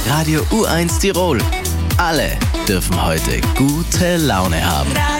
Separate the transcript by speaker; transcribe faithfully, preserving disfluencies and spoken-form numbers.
Speaker 1: Radio U eins Tirol. Alle dürfen heute gute Laune haben.